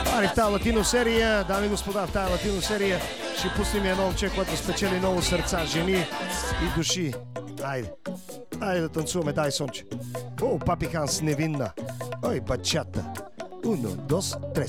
В тази латино серия, дами и господа, в тази латино серия ще пуснем едно момче, което спечели много сърца, жени и души. Айде да танцуваме, дай сонче. О, Папи Ханс, невинна. Ой, бачата. Uno, dos, tres.